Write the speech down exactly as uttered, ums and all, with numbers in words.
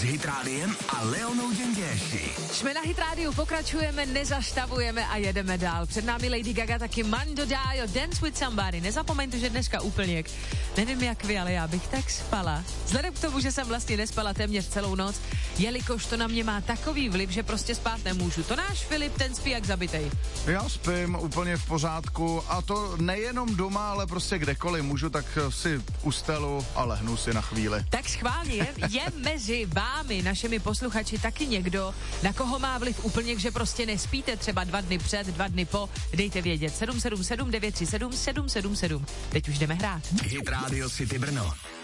s Hit Rádiem a Leonou Ďenděši. Jsme na Hit Rádiu, pokračujeme, nezastavujeme a jedeme dál. Před námi Lady Gaga, taky Mando Daio, Dance with Somebody. Nezapomeňte, že dneska úplně, nevím jak vy, ale já bych tak spala. Vzhledem k tomu, že jsem vlastně nespala téměř celou noc, jelikož to na mě má takový vliv, že prostě spát nemůžu. To náš Filip, ten spí jak zabitej. Já spím úplně v pořádku a to nejenom doma, ale prostě kdekoliv můžu, tak si ustelu a lehnu si na chvíli. Tak schválně, je, je mezi vámi, našimi posluchači, taky někdo, na koho má vliv úplně, že prostě nespíte třeba dva dny před, dva dny po, dejte vědět. sedm sedm sedm devět tři sedm sedm sedm sedm. Teď už jdeme hrát. Hit Radio City Brno.